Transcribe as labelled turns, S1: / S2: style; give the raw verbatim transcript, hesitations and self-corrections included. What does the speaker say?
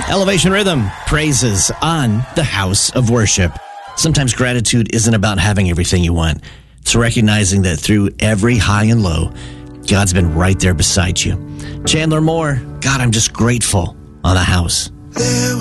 S1: Elevation Rhythm, praises on the house of worship. Sometimes gratitude isn't about having everything you want. It's recognizing that through every high and low, God's been right there beside you. Chandler Moore, God, I'm just grateful on the house.
S2: There